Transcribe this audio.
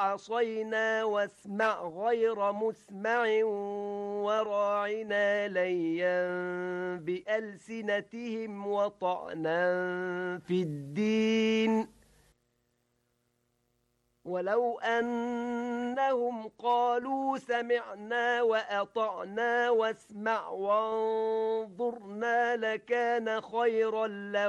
عصينا واسمع غير مسمع وراعنا ليا بألسنتهم وطعنا في الدين ولو أنهم قالوا سمعنا وأطعنا واسمع وانظرنا لكان خيرا لهم